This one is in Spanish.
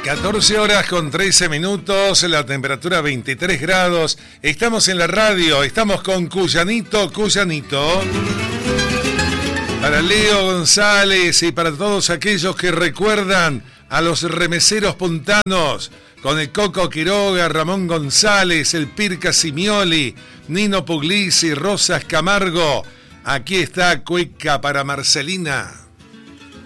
14 horas con 13 minutos, la temperatura 23 grados. Estamos en la radio, estamos con Cuyanito. Para Leo González y para todos aquellos que recuerdan a los remeseros puntanos, con el Coco Quiroga, Ramón González, el Pirca Simioli, Nino Puglisi, Rosas Camargo. Aquí está Cueca para Marcelina.